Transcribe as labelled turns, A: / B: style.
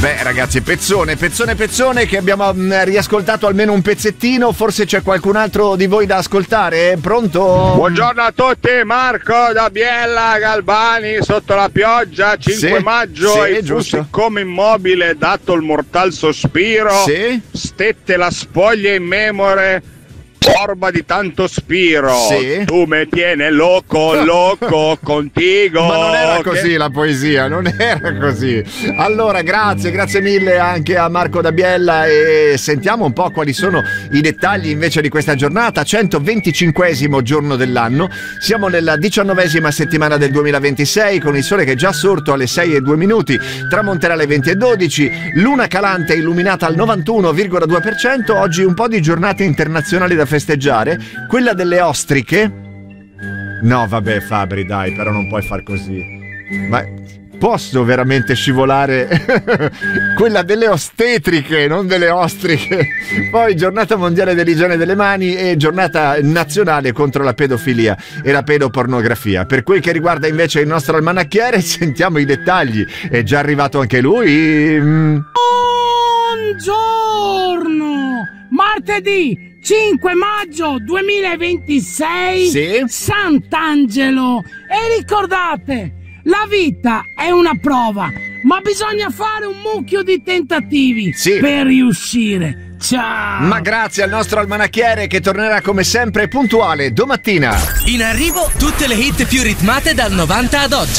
A: Beh ragazzi, pezzone che abbiamo riascoltato almeno un pezzettino. Forse c'è qualcun altro di voi da ascoltare? Pronto?
B: Buongiorno a tutti, Marco da Biella Galbani, sotto la pioggia, 5 maggio, e fu siccome immobile dato il mortal sospiro, stette la spoglia in memore, orba di tanto spiro, tu me tiene loco contigo.
A: Ma non era così la poesia, non era così. Allora grazie mille anche a Marco da Biella, e sentiamo un po' quali sono i dettagli invece di questa giornata. 125esimo giorno dell'anno, siamo nella 19esima settimana del 2026, con il sole che è già sorto alle 6:02, tramonterà alle 20:12, luna calante illuminata al 91,2%. Oggi un po' di giornate internazionali da festeggiare, quella delle ostriche. No vabbè Fabri, dai, però non puoi far così. Ma posso veramente scivolare? Quella delle ostetriche, non delle ostriche. Poi giornata mondiale dell'igiene delle mani e giornata nazionale contro la pedofilia e la pedopornografia. Per quel che riguarda invece il nostro almanacchiere, sentiamo i dettagli. È già arrivato anche lui.
C: Buongiorno! Martedì 5 maggio 2026, Sant'Angelo. E ricordate, la vita è una prova, ma bisogna fare un mucchio di tentativi per riuscire. Ciao!
A: Ma grazie al nostro almanacchiere, che tornerà come sempre puntuale domattina.
D: In arrivo tutte le hit più ritmate dal 90 ad oggi.